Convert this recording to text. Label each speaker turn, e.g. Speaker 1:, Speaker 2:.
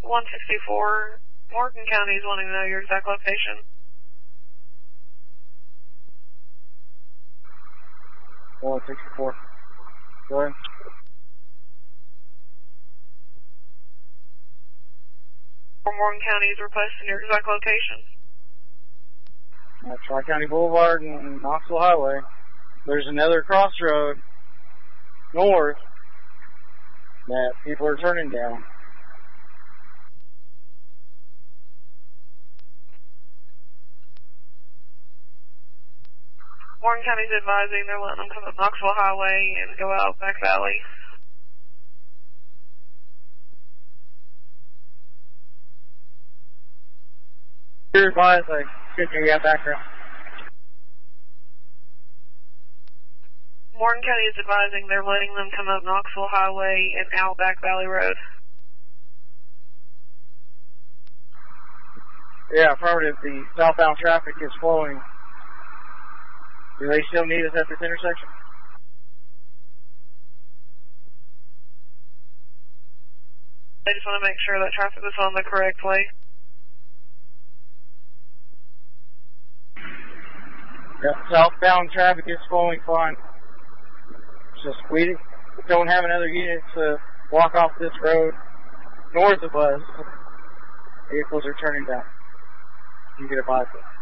Speaker 1: 164, Morgan County is wanting to know your exact location.
Speaker 2: 164. Go ahead.
Speaker 1: Morgan County is requesting your exact location.
Speaker 2: Tri-County Boulevard and Knoxville Highway. There's another crossroad north that people are turning down.
Speaker 1: Morgan County's advising they're letting them come up Knoxville Highway and go out Back Valley.
Speaker 2: You're advised, I couldn't hear you out background.
Speaker 1: Morgan County is advising they're letting them come up Knoxville Highway and out Back Valley Road.
Speaker 2: Yeah, affirmative. The southbound traffic is flowing. Do they still need us at this intersection?
Speaker 1: I just want to make sure that traffic is on the correct way.
Speaker 2: Yeah, southbound traffic is flowing fine. It's just we don't have another unit to block off this road north of us. Vehicles are turning down. You get a bypass.